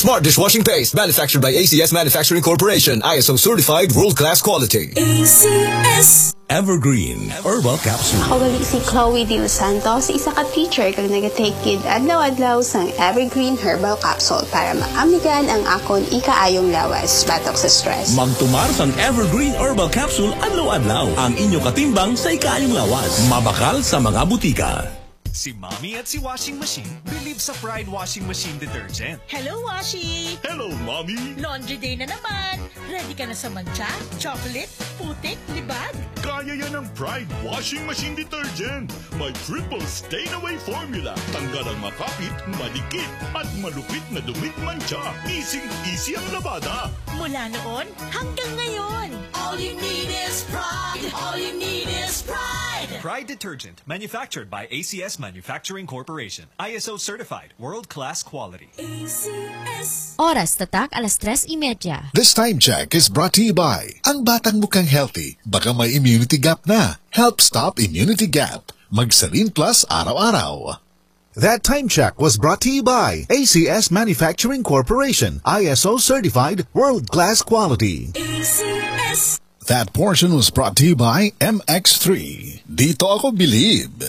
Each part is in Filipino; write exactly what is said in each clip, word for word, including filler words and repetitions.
Smart dishwashing paste manufactured by A C S Manufacturing Corporation. I S O certified world-class quality. A C S Evergreen Herbal Capsule. Ako gali si Chloe Dil Santos, isa ka teacher kag nag-take kid adlaw-adlaw sang Evergreen Herbal Capsule para maamigan ang akon ikaayong lawas batok sa stress. Magtumar sang Evergreen Herbal Capsule adlaw-adlaw ang inyo katimbang sa ikaayong lawas. Mabakal sa mga butika. Si Mommy at si Washing Machine believe sa Pride Washing Machine Detergent. Hello, Washi! Hello, Mommy! Laundry day na naman. Ready ka na sa mancha, chocolate, putik, libag? Kaya yan ang Pride Washing Machine Detergent. May triple stain-away formula. Tanggal ang makapit, malikit, at malupit na dumit mancha. Easy-easy ang labada. Mula noon hanggang ngayon. All you need is pride. All you need is pride. Pride Detergent, manufactured by A C S Manufacturing Corporation. I S O certified, world-class quality. A C S. Oras tatak alas tres imedya. This time check is brought to you by ang batang mukhang healthy, baka may immunity gap na. Help stop immunity gap. Magsalin Plus araw-araw. That time check was brought to you by A C S Manufacturing Corporation, I S O certified world-class quality. A C S. That portion was brought to you by M X three. Dito ako believe.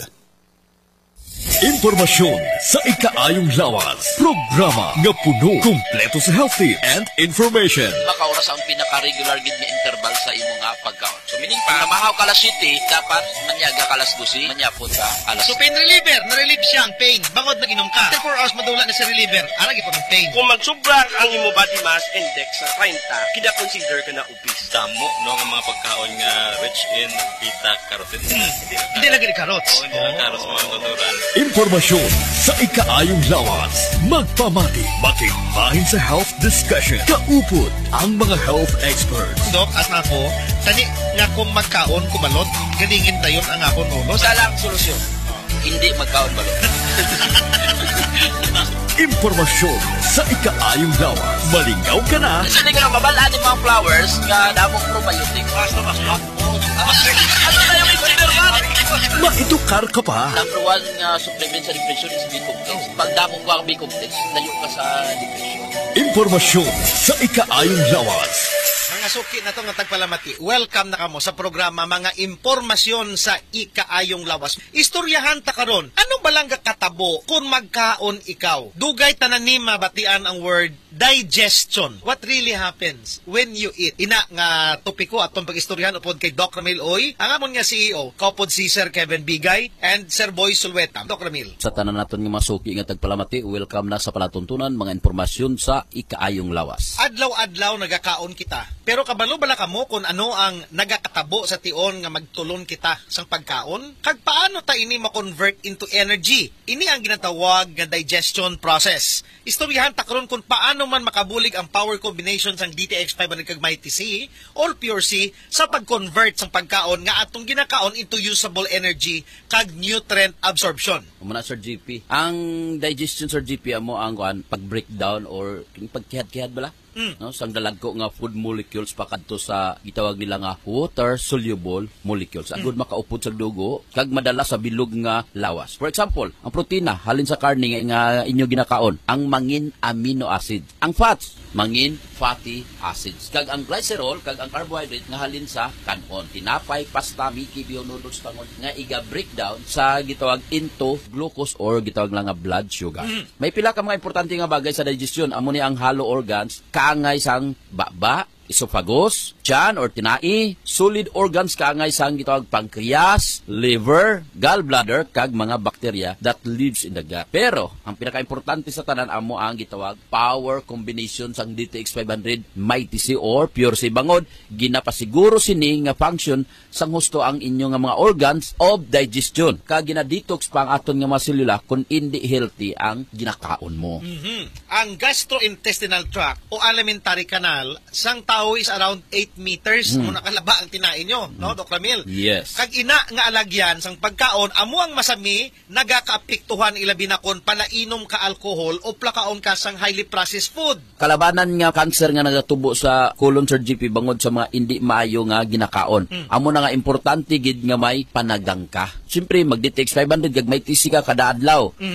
Impormasyon sa ikaayong lawas. Programa nga puno, kumpleto sa healthy and information. Makauras ang pinaka-regular gid nga interval sa imong nga pagkaon. So meaning pa, namahaw ka alas siyete, dapat manyaga ka alas dusi, manyapon ka alas. So pain reliever, na-relieve siya ang pain. Bangod nag-inom ka. After four hours madula na sa reliever, aragi po ng pain. Kung magsubra ang imo body mass index sa thirty, kida-consider ka na obese. Damo, no, ang mga pagkaon nga rich in beta-carotene. Hmm. Hindi lagi ni carrots. Oo, hindi lang carrots, mga natural. Informasyon sa ikaayong lawas. Magpamati, makibahin sa health discussion. Kaupod ang mga health experts. Dok, as na ako, tani nga kung magkaon kumalot, ganingin tayon ang akon ulo. Sa lang solusyon, hindi magkaon balot. Impormasyon sa ikaayong lawas. Malingaw ka na. Kasi hindi ka na mabalaan yung mga flowers nga damong probiotic. Basta, basta. Ano na yung consider man? Maitukar ka pa. Number one nga supplement sa depression is B-complex. Pag damong ko ang B-complex, layo ka sa depression. Impormasyon sa ikaayong lawas. Mga suki na to nga tagpalamati, welcome na kamo sa programa Mga Impormasyon sa Ikaayong Lawas. Istoryahan ta karon, anong balang katabo kung magkaon ikaw? Dugay tanan ni mabatian ang word digestion. What really happens when you eat? Ina nga topiko atong pag-istoryahan upod kay Doc Ramil Oy, ang amon nga C E O, kaupod si Sir Kevin Bigay and Sir Boy Sulweta. Doc Ramil. Sa tanan naton nga mga suki nga tagpalamati, welcome na sa palatuntunan mga impormasyon sa Ikaayong Lawas. Adlaw-adlaw nagakaon kita. Pero kabalo bala kamo kung ano ang nagakatabo sa tion nga magtulon kita sang pagkaon? Kag paano ta ini ma-convert into energy? Ini ang ginatawag nga digestion process. Istoryahan ta karon kung paano man makabulig ang power combination sang D T X five hundred kag Mighty C or Pure C sa pag-convert sang pagkaon nga atong ginakaon into usable energy kag nutrient absorption. Muna Sir G P, ang digestion Sir G P amo ang kuan pag-breakdown or pagkihad-kihad bala? Mm. No, sang dalagko nga food molecules pakadto sa gitawag nila nga water soluble molecules. Agud mm. makaupod sa dugo kag madala sa bilog nga lawas. For example, ang protina halin sa karne nga, nga inyo ginakaon, ang mangin amino acid. Ang fats, mangin fatty acids. Kag ang glycerol kag ang carbohydrate nga halin sa kanon. Tinapay, pasta, miki, bio noodles pangon nga iga breakdown sa gitawag into glucose or gitawag lang nga blood sugar. Mm. May pila ka mga importante nga bagay sa digestion. Amo ni ang hollow organs, kaangay sang baba, esophagus, tiyan or tinai, solid organs kaangay sang gitawag pancreas, liver, gallbladder kag mga bakterya that lives in the gut. Pero ang pinaka-importante sa tanan amo ang gitawag power combination sang D T X five hundred Mighty C or Pure C bangod ginapasiguro sini nga function sang husto ang inyo nga mga organs of digestion kag gina-detox pa ang aton nga mga selula kung hindi healthy ang ginakaon mo. Mm-hmm. Ang gastrointestinal tract o alimentary canal sang tao is around eight meters. Mm. Muna kalaba ang tinain nyo, mm. no, Doc Ramil? Yes. Kag ina nga alagyan sang pagkaon, amo ang masami, nagakaapektuhan ilabi na kon palainom ka alcohol o plakaon ka sang highly processed food. Kalabanan nga cancer nga nagatubo sa colon Sir G P bangod sa mga hindi maayo nga ginakaon. Mm. Amo na nga importante gid nga may panagang ka. Siyempre mag-D T X five hundred kag may T C ka kada adlaw. Mm.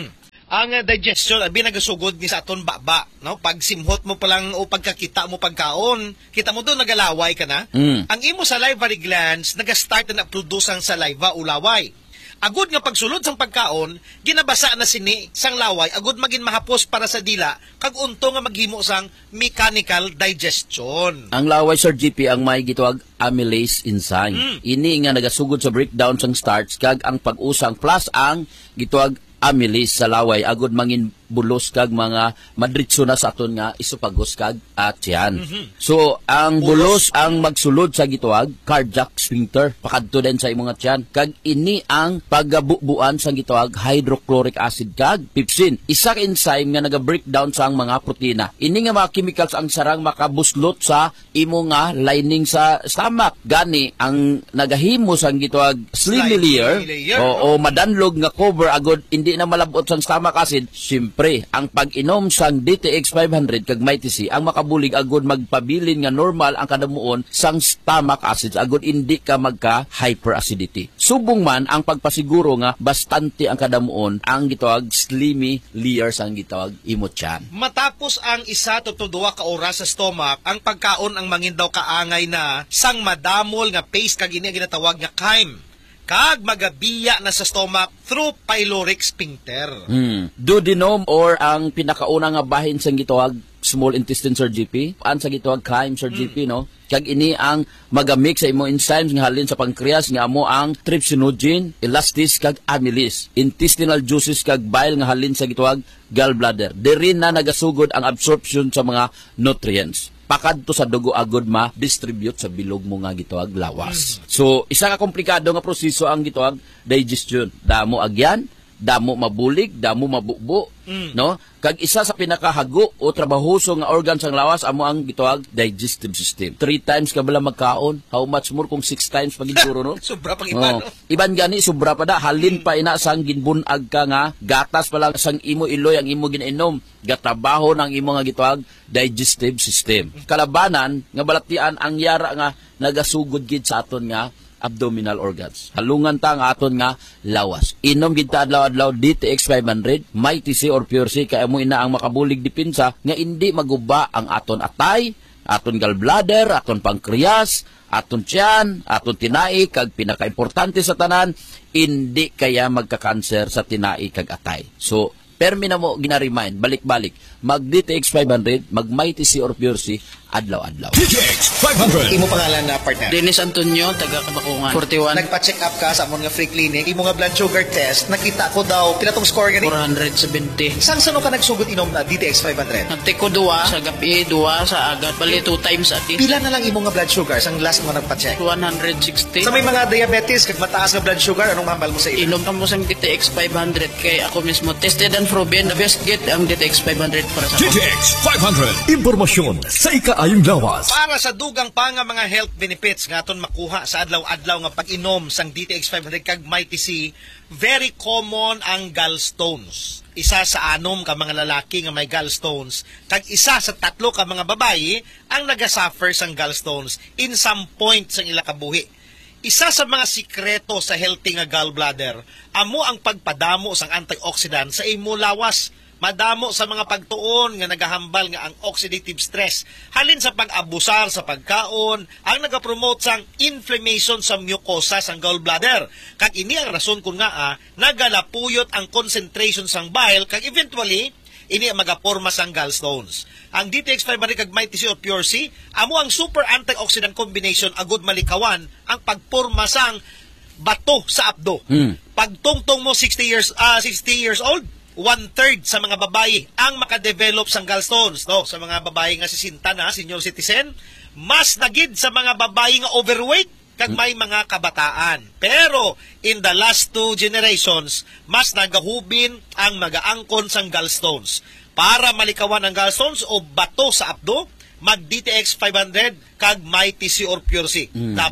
ang uh, digestion abi nagasugod ni sa aton baba, no? Pag simhot mo pa lang o pagkakita mo pagkaon, kita mo doon nagalaway ka na. Mm. Ang imo salivary glands naga-start na produce ang saliva o laway. Agud nga pagsulod sang pagkaon, ginabasa na sini sang laway agud magin mahapos para sa dila kag unto nga maghimo sang mechanical digestion. Ang laway, Sir G P, ang may gitawag amylase enzyme. Mm. Ini nga nagasugod sa breakdown sang starch kag ang pag-usang plus ang gitawag amylase sa laway agud mangin bulos kag mga madritso na sa aton nga isupagos kag at yan. Mhm. So, ang bulos ang magsulod sa gitawag cardiac sphincter pakadto din sa imong tiyan kag ini ang pagabubuan sa gitawag hydrochloric acid kag pepsin. Isa ka enzyme nga naga-breakdown sa ang mga protina. Ini nga mga chemicals ang sarang makabuslot sa imo nga lining sa stomach. Gani ang nagahimo sa gitawag slimy layer, layer, o, o madanlog nga cover agud hindi na malabot sa stomach acid. Pre, ang pag-inom sang D T X five hundred kag Mighty C ang makabulig agud magpabilin nga normal ang kadamuon sang stomach acids agud indi ka magka hyperacidity. Subong man ang pagpasiguro nga bastante ang kadamuon ang gitawag slimy layer sang gitawag imo tiyan. Matapos ang isa to duha ka oras sa stomach, ang pagkaon ang mangin daw kaangay na sang madamol nga paste kag ini ginatawag nga chyme. Kag magabiya na sa stomach through pyloric sphincter. Hmm. Duodenum or ang pinakauna nga bahin sa gitawag small intestine, Sir G P. An sa gitawag chyme, Sir G P, mm. no? Kag ini ang magamix sa imo enzymes nga halin sa pancreas nga amo ang trypsinogen, elastase kag amylase. Intestinal juices kag bile nga halin sa gitawag gallbladder. Diri na nagasugod ang absorption sa mga nutrients. Pakadto sa dugo agud ma-distribute sa bilog mo nga gitawag lawas. Mm. So, isa ka komplikado nga proseso ang gitawag digestion. Damo agyan, damo mabulig, damo mabubo, mm. no? Kag isa sa pinakahago o trabahoso nga organ sang lawas amo ang gitawag digestive system. Three times ka bala magkaon, how much more kung six times pagiguro no? Sobra pang iba, oh. no? Iban gani sobra pa da, halin pa ina sang ginbunag ka nga gatas pa lang sang imo iloy ang imo ginainom. Gatrabaho ng imo nga gitawag digestive system. Kalabanan nga balatian ang yara nga nagasugod gid sa aton nga abdominal organs. Halungan ta nga aton nga lawas. Inom gid ta adlaw-adlaw D T X five hundred, Mighty C or Pure C kay amo ina ang makabulig dipinsa nga indi maguba ang aton atay, aton gallbladder, aton pancreas, aton tiyan, aton tinai kag pinakaimportante sa tanan, indi kaya magka-cancer sa tinai kag atay. So permi na mo gina-remind, balik-balik, mag-D T X five hundred, mag-Mighty C or Pure C, adlaw-adlaw. D T X five hundred. Imo pangalan na partner? Dennis Antonio, taga Kabakungan. forty-one. Nagpa-check up ka sa amon nga free clinic. Imo nga blood sugar test, nakita ko daw, pinatong score gani? four seventy. Sang sano ka nagsugod inom na D T X five hundred? Nagtiko duwa sa gabi, duwa sa agad. Bali, two times at Pila na lang imo nga blood sugar sang last mo nagpa-check? one sixty. Sa may mga diabetes, kag mataas nga blood sugar, anong mahambal mo sa ilo? Inom ka mo sang D T X five hundred kay ako mismo tested and proven the best get ang D T X five hundred para sa D T X five hundred. Impormasyon sa ikaayong lawas. Para sa dugang pa nga mga health benefits nga aton makuha sa adlaw-adlaw nga pag-inom sang D T X five hundred kag Mighty C, very common ang gallstones. Isa sa anom ka mga lalaki nga may gallstones, kag isa sa tatlo ka mga babayi ang nagasuffer sang gallstones in some point sang ila kabuhi. Isa sa mga sikreto sa healthy nga gallbladder, amo ang pagpadamo sang antioxidant sa imo lawas. Madamo sa mga pagtuon nga nagahambal nga ang oxidative stress halin sa pag-abusar sa pagkaon ang nagapromote sang inflammation sa mucosa sang gallbladder. Kag ini ang rason kun nga ah, nagalapuyot ang concentration sang bile kag eventually ini ang magaporma sang gallstones. Ang D T X five hundred kag Mighty C or Pure C amo ang super antioxidant combination agud malikawan ang pagporma sang bato sa abdo. Hmm. Pagtungtong mo sixty years uh, sixty years old, one-third sa mga babae ang makadevelop sang gallstones. No? Sa mga babae nga sisinta na, senior citizen, mas nagid sa mga babae nga overweight kag may mga kabataan. Pero, in the last two generations, mas nagahubin ang magaangkon sang gallstones. Para malikawan ang gallstones o bato sa abdo, mag-D T X five hundred kag Mighty C or Pure C. Mm. Dapat,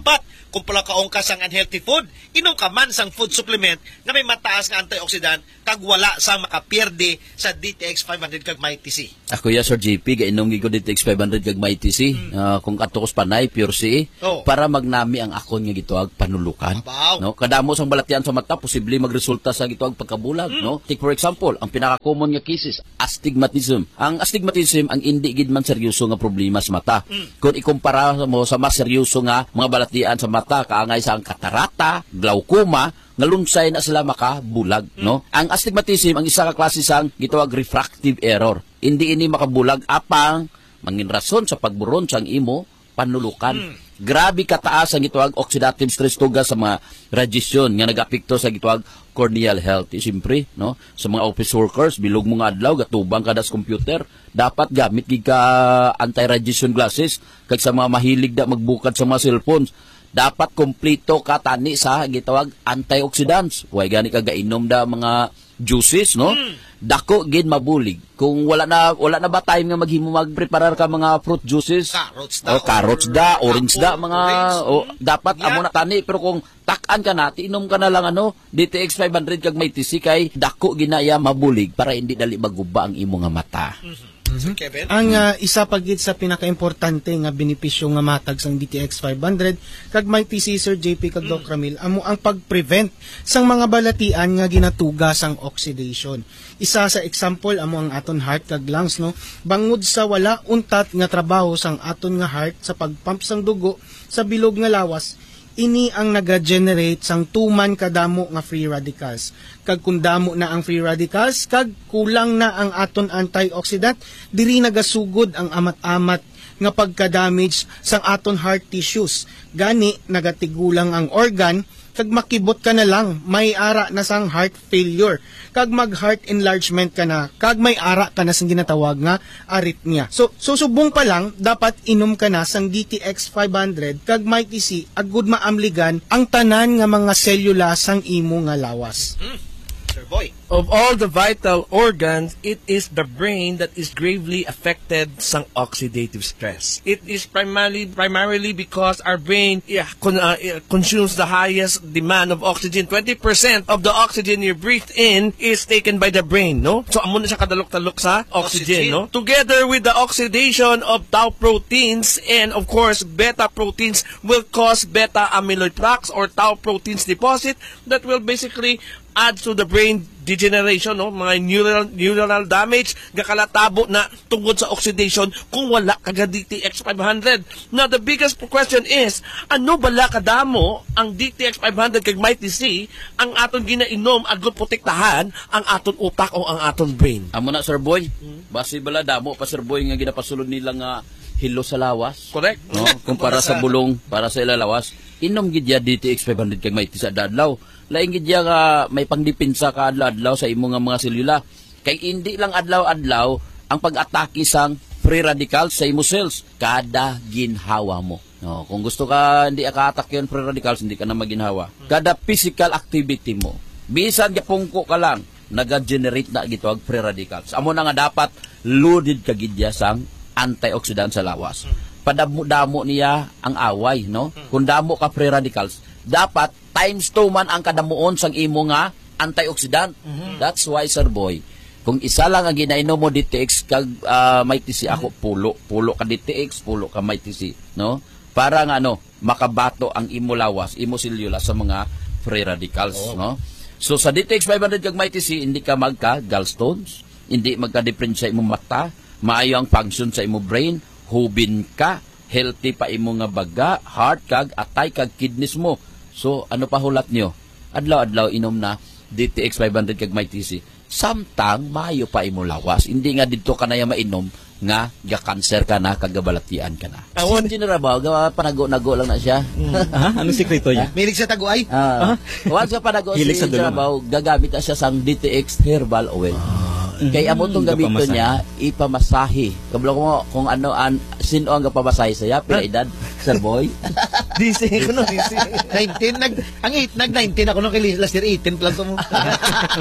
Kung pala kaong ka sang unhealthy food, inom ka man sang food supplement na may mataas nga antioxidant kag wala sang makapierde sa D T X five hundred kag may T C. Ako ya Sir J P, gainom gi ko D T X five hundred kag may T C. Mm. Uh, kung katukos panay pure C oh. para magnami ang akon nga gituag panulukan. Abaw. No, kadamo sang balatian sa mata posible magresulta sa gituag pagkabulag, mm. no? Take for example, ang pinaka-common nga cases, astigmatism. Ang astigmatism ang indi gid man seryoso nga problema sa mata. Mm. Kung ikumpara mo sa mas seryoso nga mga balatian sa mata kaangay sa ang katarata, glaucoma, nga lunsay na sila makabulag, mm. no? Ang astigmatism ang isa ka klase sang gitawag refractive error. Hindi ini makabulag apang mangin rason sa pagburon sang imo panulukan. Mm. Grabe kataas ang gitawag oxidative stress tuga sa mga radiation nga nagapekto sa gitawag corneal health. E, siyempre, no? Sa mga office workers, bilog mo nga adlaw, gatubang ka das computer, dapat gamit gid ka anti-radiation glasses kag sa mga mahilig da magbukad sa mga cellphones. Dapat kompleto ka tani sa gitawag antioxidants. Way gani ka gainom da mga juices, no? Mm. Dako gid mabulig. Kung wala na wala na ba time nga maghimo magpreparar ka mga fruit juices? Carrots da, o carrots da, orange da, mga orange, o, dapat yeah. amo na tani, pero kung tak-an ka na, inom ka na lang ano, D T X five hundred kag may T C kay dako ginaya mabulig para hindi dali maguba ang imo nga mata. Mm-hmm. Mm-hmm. Kevin? Ang uh, isa pagid sa pinaka-importante nga benepisyo nga matag sang D T X five hundred kag may T C Sir J P kag mm. Doc Ramil amo ang pag-prevent sang mga balatian nga ginatuga sang oxidation. Isa sa example amo ang aton heart kag lungs, no, bangod sa wala untat nga trabaho sang aton nga heart sa pagpump sang dugo sa bilog nga lawas, ini ang nag-generate sang tuman kadamo nga free radicals. Kag kung damo na ang free radicals, kag kulang na ang aton antioxidant, diri nagasugod ang amat-amat nga pagka-damage sang aton heart tissues. Gani nagatigulang ang organ, kag makibot ka na lang, may ara na sang heart failure. Kag mag-heart enlargement ka na, kag may ara ka na sang ginatawag nga arrhythmia. So, susubong pa lang, dapat inom ka na sang D T X five hundred, kag may T C, agud maamligan ang tanan nga mga selula sang imo nga lawas. Mm. Sir Boy. Of all the vital organs, it is the brain that is gravely affected sang oxidative stress. It is primarily primarily because our brain yeah, con, uh, consumes the highest demand of oxygen. twenty percent of the oxygen you breathe in is taken by the brain, no? So amo na siya kadalok-talok sa oxygen, oxygen, no? Together with the oxidation of tau proteins and of course beta proteins will cause beta amyloid plaques or tau proteins deposit that will basically add to the brain degeneration, no, mga neural neuronal damage gakalatabo na tungod sa oxidation kung wala kaga D T X five hundred. Now the biggest question is, ano bala kadamo ang D T X five hundred kag may T C ang aton ginainom agud protektahan ang aton utak o ang aton brain? Amo na Sir Boy, hmm? Basi bala damo pa Sir Boy nga ginapasulod nila nga hilo sa lawas. Correct. No, kumpara sa bulong para sa ilalawas. Inom gid ya D T X five hundred kag may T C sa adlaw. Laing gid ya nga may pangdipinsa ka adlaw sa imo nga mga selula. Kay hindi lang adlaw-adlaw ang pag-atake sang free radicals sa imo cells kada ginhawa mo. No, kung gusto ka hindi ka attack yon free radicals, hindi ka na maginhawa. Kada physical activity mo, bisan gapungko ka lang, naga-generate na gitawag free radicals. Amo na nga dapat loaded ka gid ya sang antioxidant sa lawas. Padamo-damo niya ang away, no? Kung damo ka free radicals, dapat times two man ang kadamuon sang imo nga antioxidant. Mm-hmm. That's why, Sir Boy, kung isa lang ang ginainom mo D T X kag uh, may T C, ako pulo, pulo ka D T X, pulo ka may T C, no? Para nga ano, makabato ang imo lawas, imo selula sa mga free radicals, oh. no? So sa D T X five hundred kag may T C, hindi ka magka gallstones, hindi magka-different sa imo mata, maayo ang function sa imo brain, hubin ka, healthy pa imo nga baga, heart kag atay kag kidneys mo. So ano pa hulat nyo? Adlaw-adlaw inom na D T X five hundred kag may T C. Samtang maayo pa imo lawas. Hindi nga dito ka na ya mainom nga ga-cancer ka na kagabalatian ka na. Awon din ra ba gawa panago-nago lang na siya. Mm. Aha, ano sekreto niya? Milig sa taguay. Ah. Wag sa panago sa trabaho, gagamit na siya sang D T X herbal oil. Kay amo tong gamito niya ipamasahe. Kablo ko kung ano an sino ang gapamasahe saya pila edad, Sir Boy? D C ko no, D C. nineteen nag ang eight nag nineteen ako no kay last year eighteen plus mo.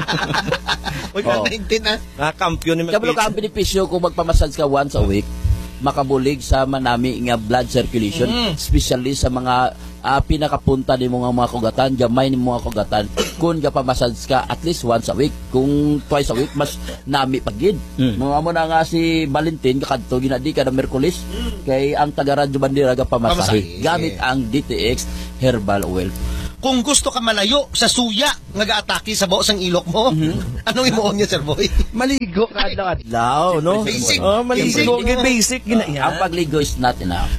Oy, ka nineteen ah. Ah, kampiyon ni Kablo ka ang benepisyo kung magpamassage ka once a week. makabulig sa manami nga blood circulation, Mm. especially sa mga uh, pinakapunta ni mga mga kugatan, gamay ni mga kugatan. Kung gapamassage ka at least once a week, kung twice a week, mas nami pagid. Mm. Mga mo na nga si Valentin, kakadto, ginadi ka na Merkulis, kay ang taga-radyo bandira gapamasahe. Gamit ang D T X Herbal Oil. Kung gusto ka malayo sa suya nga gaatake sa buo sang ilok mo, mm-hmm. anong imuon niya, Sir Boy? Maligo ka adlaw-adlaw, no? Basic. Oh, maligo ka basic gina. Ang pagligo is not enough.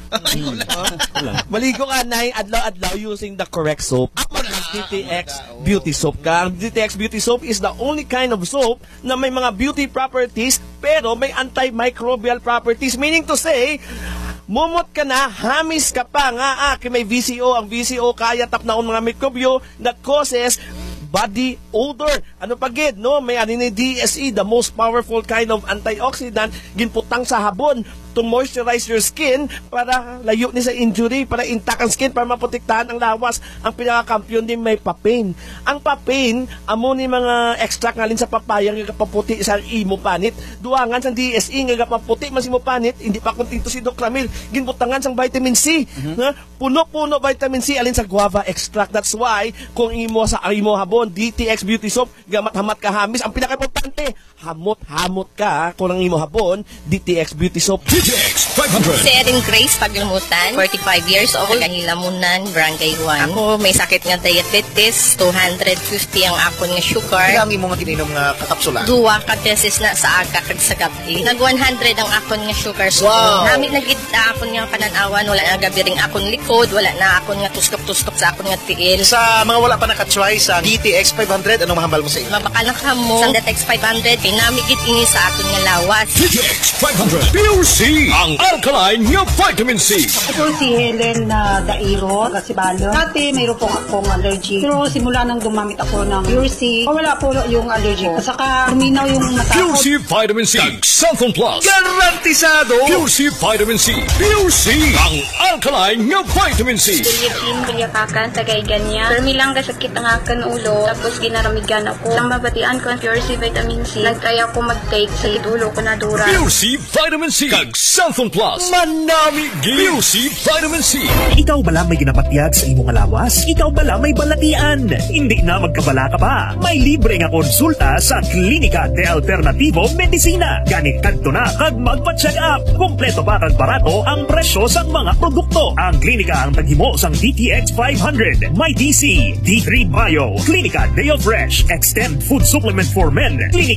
Maligo ka na adlaw-adlaw using the correct soap. D T X Beauty Soap ka. Ang D T X Beauty Soap is the only kind of soap na may mga beauty properties pero may antimicrobial properties. Meaning to say, mumot ka na, hamis ka pa nga, ah, kay may V C O. Ang V C O kaya tapnaon mga mikrobyo that causes body odor. Ano pa gid, no? May ano ni D S E, the most powerful kind of antioxidant, ginputang sa habon to moisturize your skin para layo ni sa injury, para intact ang skin, para maprotektahan ang lawas. Ang pinaka-kampiyon din may papain. Ang papain, amo ni mga extract ngalin sa papaya nga kapaputi sa imo panit. Duangan sa D S E nga kapaputi man si mo panit, hindi pa kontinto si Doc Ramil. Ginbutangan sang vitamin C. Mm-hmm. Na, puno-puno vitamin C alin sa guava extract. That's why kung imo sa imo habon, D T X Beauty Soap, gamat-hamat ka hamis. Ang pinaka-importante, hamot-hamot ka kung ang imo habon, D T X Beauty Soap. D T X five hundred. Si Erin Grace Paglamutan, forty-five years old, Ganilamunan, Barangay one. Ako may sakit nga diabetes, two hundred fifty ang akon nga sugar. Kailangan mo nga kininom nga kakapsula. Duwa ka beses na sa aga kag sa gabi. Nag one hundred ang akon nga sugar. So, wow. Nami nagid akon nga pananawan, wala na gabi ring akon likod, wala na akon nga tuskop-tuskop sa akon nga tiil. Sa mga wala pa nakatry sa D T X five hundred, anong mahambal mo sa iyo? Mabakala ka mo sa D T X five hundred, kay nami gid ini sa akon nga lawas. D T X five hundred Pure C, ang alkaline nga vitamin C. Ako si Helen na uh, Dairo, Gasibalo. Dati mayroon po akong allergy. Pero simula nang gumamit ako ng Pure C, wala po yung allergy ko. Saka luminaw yung mata ko. Pure C Vitamin C, Xanthan Plus. Garantisado! Pure C Vitamin C. Pure C, ang alkaline nga vitamin C. Tulikin, tuliakakan, tagay ganyan. Pero milang kasakit ang akan ulo, tapos ginaramigan ako. Nang mabatian ko ang Pure C Vitamin C, nag-try ako mag-take sa ulo ko na dura. Pure C Vitamin C, kag Xanthan Plus. Manami Pure C Vitamin C. Ikaw bala may ginapatyag sa imong lawas? Ikaw bala may balatian? Hindi na magkabala ka pa. May libre nga konsulta sa Klinika de Alternativo Medicina. Ganit kadto na kag magpa-check up. Kompleto pa kag barato ang presyo sa mga produkto. Ang klinika ang taghimo sang D T X five hundred, My D C, D three Bio, Klinika Deo Fresh, Extend Food Supplement for Men, Klinika